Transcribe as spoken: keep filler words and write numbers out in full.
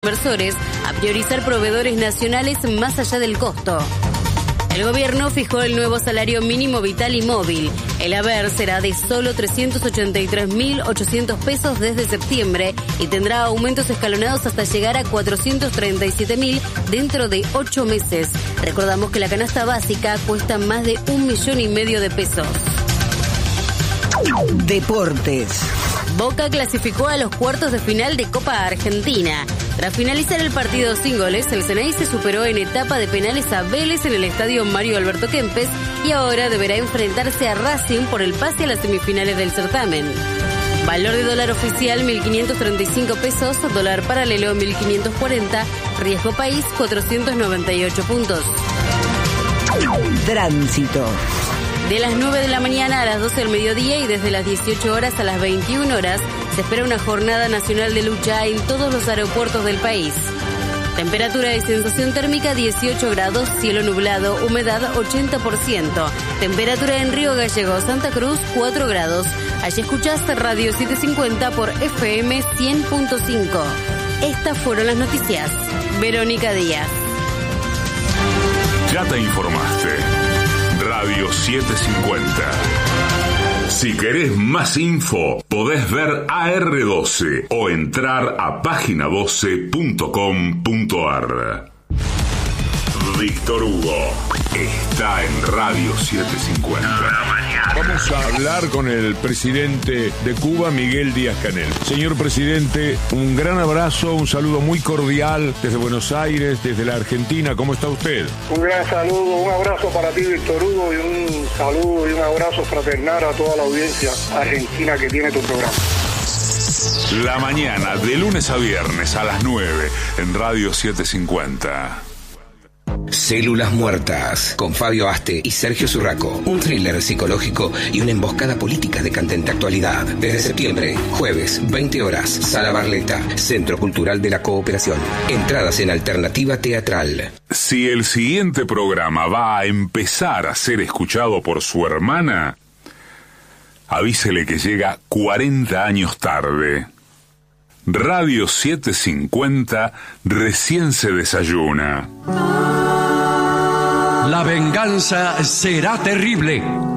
inversores a priorizar proveedores nacionales más allá del costo. El gobierno fijó el nuevo salario mínimo vital y móvil. El haber será de solo trescientos ochenta y tres mil ochocientos pesos desde septiembre y tendrá aumentos escalonados hasta llegar a cuatrocientos treinta y siete mil dentro de ocho meses. Recordamos que la canasta básica cuesta más de un millón y medio de pesos. Deportes. Boca clasificó a los cuartos de final de Copa Argentina. Tras finalizar el partido sin goles, el Ceneice superó en etapa de penales a Vélez en el estadio Mario Alberto Kempes y ahora deberá enfrentarse a Racing por el pase a las semifinales del certamen. Valor de dólar oficial mil quinientos treinta y cinco pesos, dólar paralelo mil quinientos cuarenta, riesgo país cuatrocientos noventa y ocho puntos. Tránsito. De las nueve de la mañana a las doce del mediodía y desde las dieciocho horas a las veintiuna horas se espera una jornada nacional de lucha en todos los aeropuertos del país. Temperatura y sensación térmica dieciocho grados, cielo nublado, humedad ochenta por ciento. Temperatura en Río Gallegos, Santa Cruz cuatro grados. Allí escuchaste Radio setecientos cincuenta por F M cien punto cinco. Estas fueron las noticias. Verónica Díaz. Ya te informaste. Radio setecientos cincuenta. Si querés más info, podés ver A R doce o entrar a página doce punto com punto ar. Víctor Hugo está en Radio setecientos cincuenta. Vamos a hablar con el presidente de Cuba, Miguel Díaz-Canel. Señor presidente, un gran abrazo, un saludo muy cordial desde Buenos Aires, desde la Argentina. ¿Cómo está usted? Un gran saludo, un abrazo para ti, Víctor Hugo, y un saludo y un abrazo fraternal a toda la audiencia argentina que tiene tu programa. La mañana, de lunes a viernes a las nueve, en Radio setecientos cincuenta. Células Muertas, con Fabio Aste y Sergio Zurraco. Un thriller psicológico y una emboscada política de candente actualidad. Desde septiembre, jueves, veinte horas, Sala Barleta, Centro Cultural de la Cooperación. Entradas en Alternativa Teatral. Si el siguiente programa va a empezar a ser escuchado por su hermana, avísele que llega cuarenta años tarde. Radio setecientos cincuenta recién se desayuna. La venganza será terrible.